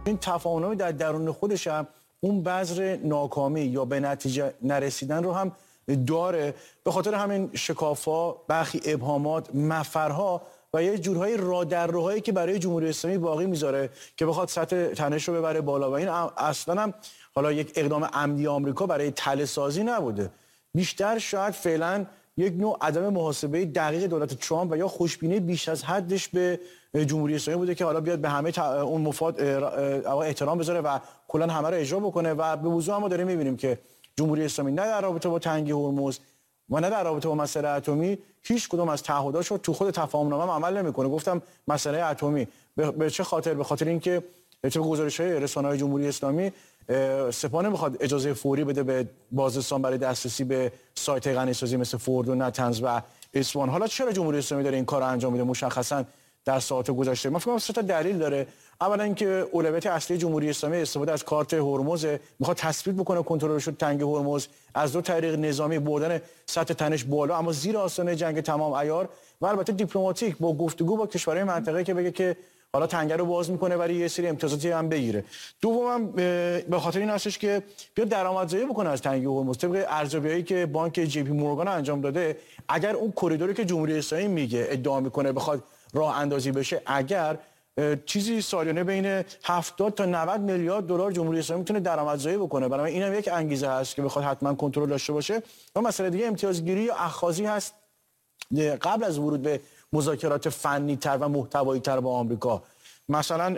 این تفاهم در درون خودش هم اون بذر ناکامی یا به نتیجه نرسیدن رو هم داره. به خاطر همین شکاف‌ها، برخی ابهامات، مفرها و یه جورهای رادرروهایی که برای جمهوری اسلامی باقی میذاره که بخواد سطح تنش رو ببره بالا. و این اصلا هم حالا یک اقدام عمدی آمریکا برای تله‌سازی نبوده، بیشتر شاید فعلا یک نوع عدم محاسبه دقیق دولت ترامپ و یا خوشبینی بیش از حدش به جمهوری اسلامی بوده که حالا بیاد به همه اون مفاد احترام بذاره و کلا همه رو اجرا بکنه. و به وضوح ما داریم میبینیم که جمهوری اسلامی نه در رابطه با تنگی هرمز و نه در رابطه با مسئله اتمی هیچ کدوم از تعهداتشو تو خود تفاهمنامه عمل نمیکنه. گفتم مسئله اتمی به چه خاطر؟ به خاطر اینکه طبق گزارش‌های رسانه‌های جمهوری اسلامی سپاه نمیخواد اجازه فوری بده به بازرسان برای دسترسی به سایت غنی‌سازی مثل فورد و نتنز و اصفهان. حالا چرا جمهوری اسلامی داره این کار رو انجام میده؟ مشخصا در ساعات گذشته من فکر کنم 3 تا دلیل داره. اولا اینکه اولویت اصلی جمهوری اسلامی استفاده از کارت هرمز، میخواد تثبیت بکنه کنترل شد تنگ هرمز از دو طریق: نظامی، بردن سطح تنش بالا اما زیر آستانه جنگ تمام عیار، و البته دیپلماتیک با گفتگو با کشورهای منطقه که بگه که حالا تنگه رو باز میکنه ولی یه سری امتیازاتی هم بگیره. دومم به خاطر این هستش که بیاد درآمدزایی بکنه از تنگه هرمز. طبق ارزیابی‌هایی که بانک جی پی مورگان انجام داده، اگر اون کریدوری که جمهوری اسلامی میگه ادعا میکنه بخواد راه اندازی بشه، اگر چیزی سالیانه بین 70 تا 90 میلیارد دلار جمهوری اسلامی میتونه درآمدزایی بکنه. برای اینم یک انگیزه هست که بخواد حتما کنترل داشته باشه. و مسئله دیگه امتیازگیری یا اخاذی هست قبل از ورود به مذاکرات فنی تر و محتوایی تر با آمریکا. مثلا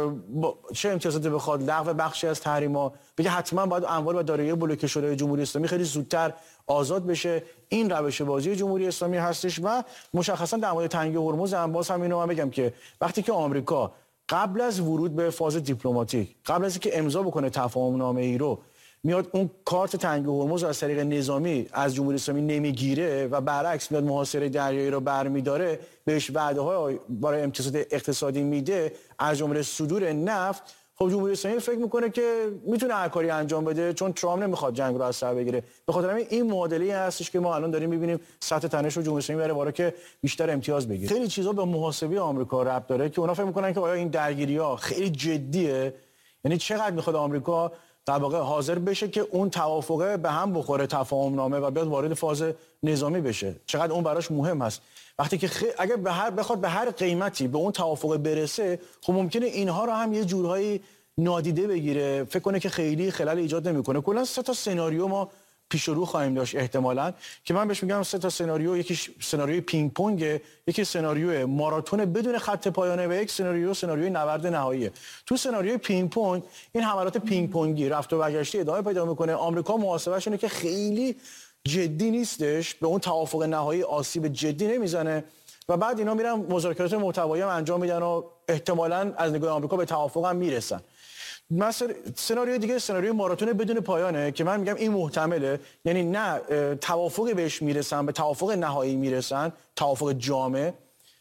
چه امتیازاتی بخواد؟ لغو بخشی از تحریما، بگه حتما باید اموال و دارایی بلوکه شده جمهوری اسلامی خیلی زودتر آزاد بشه. این روش بازی جمهوری اسلامی هستش. و مشخصا در مورد تنگی هرمز هم باز هم اینو بگم که وقتی که آمریکا قبل از ورود به فاز دیپلماتیک، قبل از اینکه امضا بکنه تفاهم‌نامه‌ای رو، میاد اون کارت تنگی هرمز از طریق نظامی از جمهوری اسلامی نمیگیره و برعکس میاد محاصره دریایی رو برمیداره، بهش وعده‌های برای امتیازات اقتصادی میده از جمله صدور نفت، خب جمهوری اسلامی فکر میکنه که میتونه هر کاری انجام بده چون ترامپ نمیخواد جنگ رو از سر بگیره. به خاطر همین این معادله هستش که ما الان داریم میبینیم سطح تنش رو جمهوری اسلامی بره بالا که بیشتر امتیاز بگیره. خیلی چیزا به محاسبه آمریکا ربط داره که اونا فکر میکنن که آیا این درگیری‌ها خیلی جدیه، یعنی چقدر میخواد آمریکا در واقع حاضر بشه که اون توافقه به هم بخوره تفاهم‌نامه و بیاد وارد فاز نظامی بشه، چقدر اون براش مهم هست. وقتی که اگر بخواد به هر قیمتی به اون توافق برسه، خب ممکنه اینها رو هم یه جورهایی نادیده بگیره، فکر کنه که خیلی خلل ایجاد نمیکنه. کلا 3 تا سناریو ما پیش رو خواهیم داشت احتمالاً که من بهش میگم 3 تا سناریو. یکی سناریوی پینگ پونگ، یکی سناریوی ماراتون بدون خط پایانه و یک سناریوی نبرد نهاییه. تو سناریوی پینگ پونگ این حملات پینگ پونگی رفت و برگشتی ادامه پیدا میکنه. آمریکا محاسبهش اینه که خیلی جدی نیستش، به اون توافق نهایی آسیب جدی نمیزنه و بعد اینا میرن مذاکرات محتوایی هم انجام میدن و احتمالاً از نگاه آمریکا به توافق هم میرسن. مثلا سناریوی دیگه سناریوی ماراتون بدون پایانه که من میگم این محتمله، یعنی نه توافقی بهش میرسن، به توافق نهایی میرسن، توافق جامع،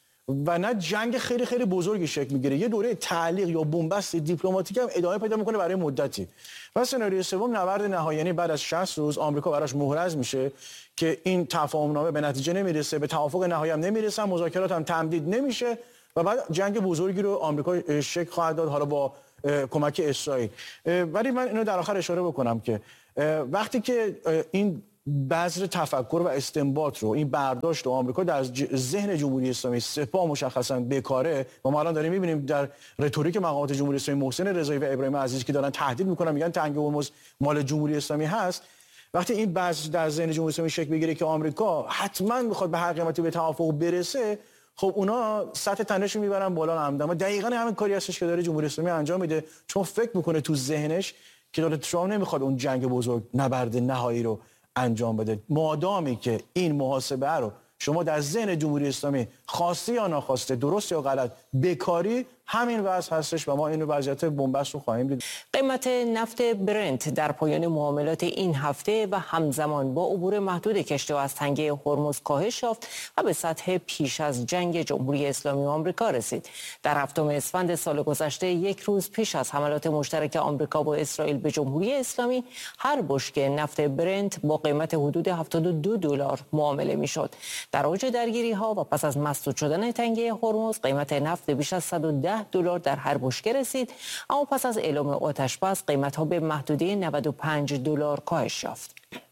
و نه جنگ خیلی خیلی بزرگی شکل میگیره، یه دوره تعلیق یا بنبست دیپلماتیک هم ادامه پیدا میکنه برای مدتی. و سناریوی سوم نبرد نهایی، یعنی بعد از 60 روز آمریکا براش محرز میشه که این تفاهم‌نامه به نتیجه نمیرسه، به توافق نهایی هم نمیرسن، مذاکرات هم تمدید نمیشه و بعد جنگ بزرگی رو آمریکا شکل خواهد داد، حالا با کمک اسرائیل. ولی من اینو در آخر اشاره بکنم که وقتی که این بذر تفکر و استنباط رو، این برداشت رو آمریکا در ذهن جمهوری اسلامی سپاه مشخصا بکاره و ما الان داریم می‌بینیم در رتوریک مقامات جمهوری اسلامی محسن رضایی و ابراهیم عزیزی که دارن تهدید میکنن، میگن تنگ هرمز مال جمهوری اسلامی هست. وقتی این بذر در ذهن جمهوری اسلامی شکل بگیره که آمریکا حتما میخواد به هر قیمتی به توافق برسه، خب اونا سطح تنش رو میبرن بالا همدم. دقیقاً همین کاری هستش که داره جمهوری اسلامی انجام میده، چون فکر میکنه تو ذهنش که دولت ترامپ نمیخواد اون جنگ بزرگ نبرد نهایی رو انجام بده. مادامی که این محاسبه رو شما در ذهن جمهوری اسلامی خواسته یا ناخواسته، درست یا غلط، بکاری، همین وضع هستش و ما این وضعیت بنبست رو خواهیم دید. قیمت نفت برنت در پایان معاملات این هفته و همزمان با عبور محدود کشتی از تنگه هرمز کاهش یافت و به سطح پیش از جنگ جمهوری اسلامی و آمریکا رسید. در 7 اسفند سال گذشته، 1 روز پیش از حملات مشترک آمریکا با اسرائیل به جمهوری اسلامی، هر بشکه نفت برنت با قیمت حدود $72 معامله میشد. در اوج درگیری‌ها و پس از مسدود شدن تنگه هرمز، قیمت نفت بیش از $110 $210 در هر بشکه رسید، اما پس از اعلام آتش‌بس قیمت‌ها به محدوده $95 کاهش یافت.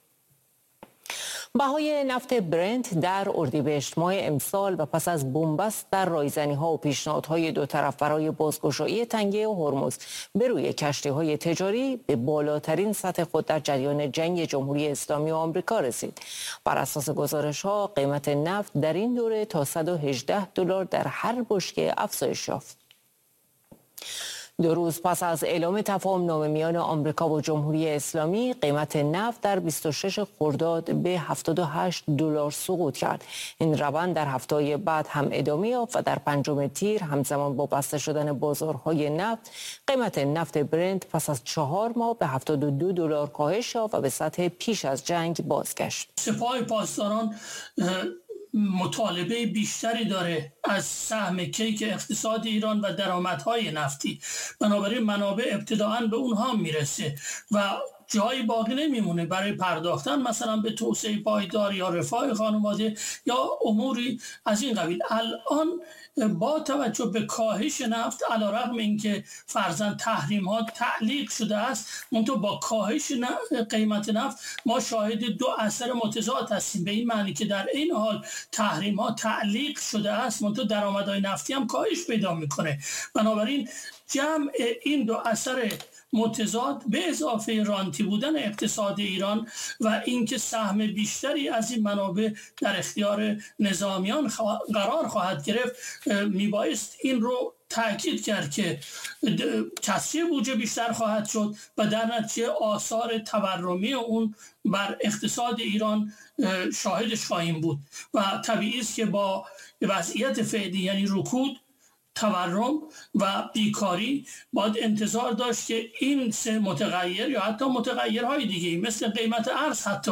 بهای نفت برنت در اردیبهشت ماه امسال و پس از بنبست در رایزنی‌ها و پیشنهادهای دو طرف برای بازگشایی تنگه هرمز به روی کشتی‌های تجاری به بالاترین سطح خود در جریان جنگ جمهوری اسلامی و آمریکا رسید. بر اساس گزارش‌ها قیمت نفت در این دوره تا $118 در هر بشکه افزایش یافت. 2 روز پس از اعلام تفاهم نامه میان آمریکا و جمهوری اسلامی، قیمت نفت در 26 خرداد به $78 سقوط کرد. این روند در هفته‌های بعد هم ادامه یافت و در 5 تیر همزمان با بسته شدن بازارهای نفت، قیمت نفت برنت پس از 4 ماه به $72 کاهش یافت و به سطح پیش از جنگ بازگشت. سپاه پاسداران مطالبه بیشتری داره از سهم کیک اقتصاد ایران و درآمدهای نفتی، بنابراین منابع ابتداعاً به اونها میرسه و جایی باقی نمیمونه برای پرداختن مثلا به توسعه پایدار یا رفاه خانواده یا اموری از این قبیل. الان با توجه به کاهش نفت، علیرغم اینکه فرضاً تحریم ها تعلیق شده است، منتها با کاهش قیمت نفت ما شاهد 2 اثر متضاد هستیم، به این معنی که در این حال تحریم ها تعلیق شده است منتها درآمدهای نفتی هم کاهش پیدا میکنه. بنابراین جمع این 2 اثر متضاد به اضافه رانتی بودن اقتصاد ایران و اینکه سهم بیشتری از این منابع در اختیار نظامیان قرار خواهد گرفت، میبایست این رو تأکید کرد که تصفیه بودجه بیشتر خواهد شد و در نتیجه آثار تورمی اون بر اقتصاد ایران شاهدش خواهیم بود و طبیعی است که با وضعیت فعلی یعنی رکود، تورم و بیکاری باید انتظار داشت که این 3 متغیر یا حتی متغیرهای دیگه مثل قیمت ارز حتی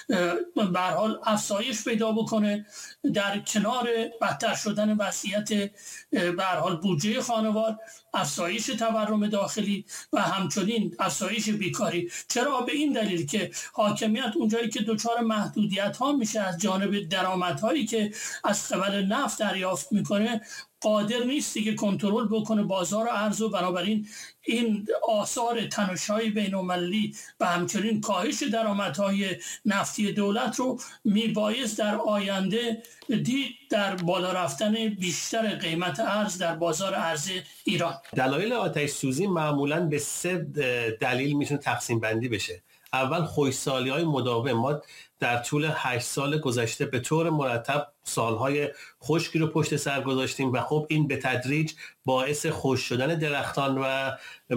به هر حال افزایش پیدا بکنه، در کنار بدتر شدن وضعیت به هر حال بودجه خانوار، افزایش تورم داخلی و همچنین افزایش بیکاری. چرا؟ به این دلیل که حاکمیت اونجایی که دچار محدودیت ها میشه از جانب درآمدهایی که از قبل نفت دریافت میکنه، قادر نیستی که کنترل بکنه بازار ارز و بنابراین این آثار تنش‌های بین‌المللی و همچنین کاهش درآمدهای نفتی دولت رو میبایست در آینده دید در بالا رفتن بیشتر قیمت ارز در بازار ارز ایران. دلایل آتش سوزی معمولاً به 3 دلیل میتونه تقسیم بندی بشه. اول خشکسالی‌های مداوم. ما در طول 8 سال گذشته به طور مرتب سالهای خشکی رو پشت سر گذاشتیم و خب این به تدریج باعث خشک شدن درختان و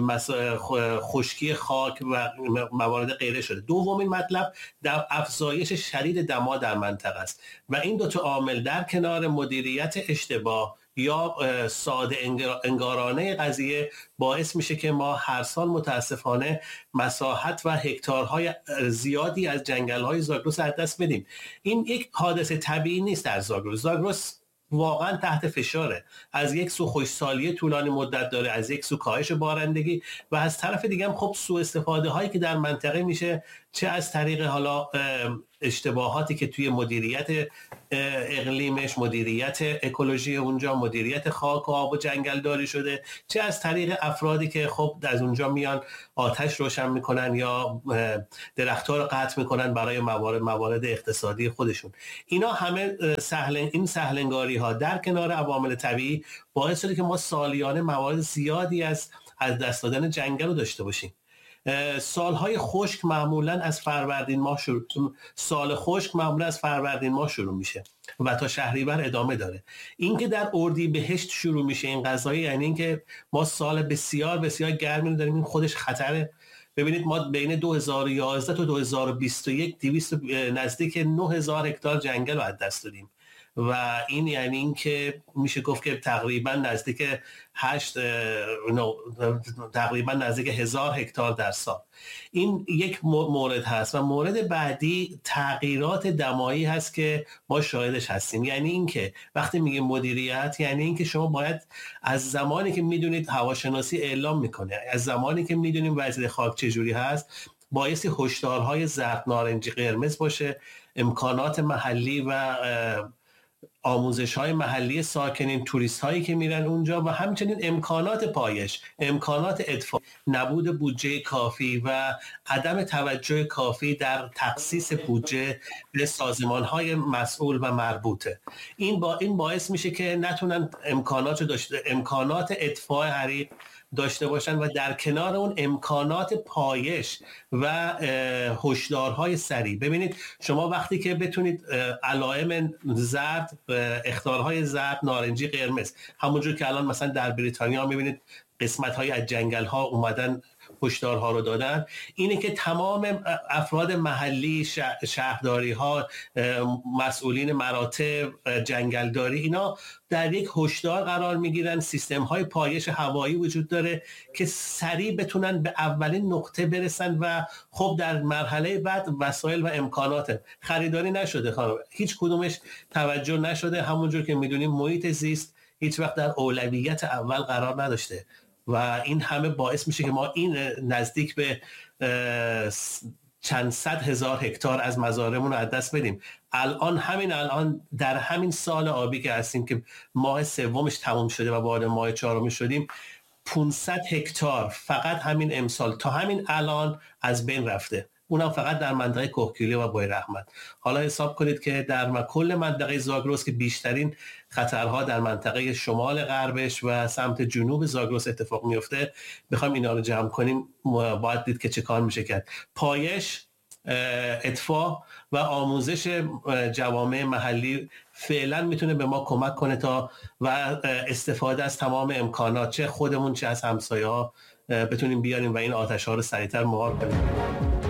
خشکی خاک و موارد غیره شده. دومین مطلب در افزایش شدید دما در منطقه است و این 2 عامل در کنار مدیریت اشتباه یا ساده انگارانه قضیه باعث میشه که ما هر سال متاسفانه مساحت و هکتارهای زیادی از جنگل‌های زاگرس از دست بدیم. این یک حادثه طبیعی نیست در زاگرس واقعا تحت فشاره. از یک سو خشکسالی طولانی مدت داره، از یک سو کاهش بارندگی و از طرف دیگه هم خب سوء استفاده هایی که در منطقه میشه، چه از طریق حالا اشتباهاتی که توی مدیریت اقلیمش، مدیریت اکولوژی اونجا، مدیریت خاک و آب و جنگل داری شده، چه از طریق افرادی که خب از اونجا میان آتش روشن میکنن یا درخت‌ها رو قطع میکنن برای موارد اقتصادی خودشون. اینا همه این سهلنگاری ها در کنار عوامل طبیعی باعث شده که ما سالیانه موارد زیادی از دست دادن جنگل رو داشته باشیم. سالهای خشک معمولا از فروردین ماه شروع میشه و تا شهریور ادامه داره. این که در اردیبهشت شروع میشه این قضیه، یعنی این که ما سال بسیار بسیار گرمی رو داریم، این خودش خطره. ببینید ما بین 2011 تا 2021 نزدیک 9000 هکتار جنگل رو از دست دادیم و این یعنی این که میشه گفت که تقریبا نزدیک 1000 هکتار در سال. این یک مورد هست و مورد بعدی تغییرات دمایی هست که ما شاهدش هستیم. یعنی این که وقتی میگه مدیریت، یعنی این که شما باید از زمانی که میدونید هواشناسی اعلام میکنه، از زمانی که میدونیم وضعیت خاک چجوری هست، بایستی هشدارهای زرد، نارنجی، قرمز باشه، امکانات محلی و آموزش‌های محلی ساکنین، توریست‌هایی که میرن اونجا و همچنین امکانات پایش، امکانات ادفاع، نبود بودجه کافی و عدم توجه کافی در تخصیص بودجه به سازمان‌های مسئول و مربوطه. این باعث میشه که نتونن امکانات اطفاء حریق داشته باشن و در کنار اون امکانات پایش و هشدارهای سریع. ببینید شما وقتی که بتونید علائم زرد، اخطارهای زرد، نارنجی، قرمز، همونجور که الان مثلا در بریتانیا میبینید قسمت‌های از جنگل‌ها اومدن هشدارها رو دادن، اینه که تمام افراد محلی، شهرداری‌ها، مسئولین مراتب، جنگلداری، اینا در یک هشدار قرار میگیرن. سیستم‌های پایش هوایی وجود داره که سریع بتونن به اولین نقطه برسن و خب در مرحله بعد وسایل و امکانات خریداری نشده، هیچ کدومش توجه نشده. همونجور که میدونیم محیط زیست هیچ وقت در اولویت اول قرار نداشته و این همه باعث میشه که ما این نزدیک به چند صد هزار هکتار از مزارعمون رو از دست بدیم. الان در همین سال آبی که هستیم که ماه سومش تموم شده و وارد ماه چهارم شدیم، 500 هکتار فقط همین امسال تا همین الان از بین رفته، اونم فقط در منطقه کوهگیلو و بویراحمد. حالا حساب کنید که در کل منطقه زاگرس که بیشترین خطرها در منطقه شمال غربش و سمت جنوب زاگرس اتفاق میفته، بخوایم اینا رو جمع کنیم باید دید که چه کار میشه کرد. پایش، اطفاء و آموزش جوامع محلی فعلا میتونه به ما کمک کنه تا و استفاده از تمام امکانات، چه خودمون چه از همسایه‌ها، بتونیم بیاریم و این آتش‌ها رو سریعتر مهار کنیم.